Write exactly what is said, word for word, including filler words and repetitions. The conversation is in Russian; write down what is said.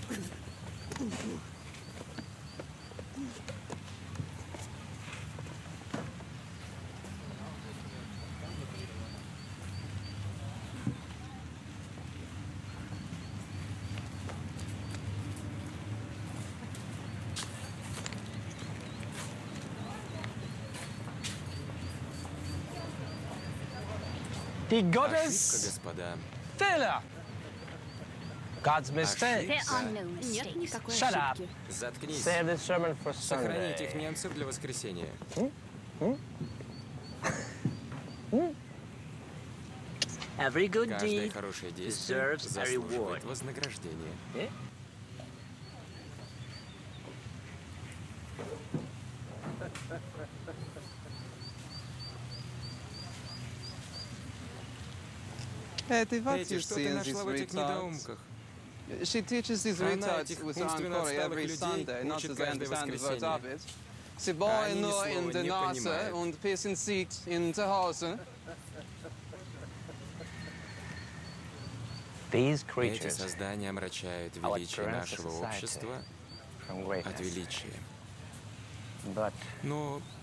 Die Ошибка, Gottes господа. Fehler. God's mistake. There are no Нет mistakes. никакой Shut up. ошибки. Заткнись. Save this sermon for Сохрани этих Sunday. немцев для воскресенья. Every good Каждое deed хорошее действие deserves a заслуживает reward. вознаграждения. Eh? Эти вот Эти, что ты нашла в этих недоумках? She teaches these Она retards этих with умственно Ankara отсталых every людей Sunday, not учит as they каждое understand the word воскресенье. of it. Sie Они wollen ни nur слова in der не Nase понимают. und bisschen sieht in zu Hause. These Эти creatures создания омрачают are what величие prevents нашего society общества from от greatness. величия. But Но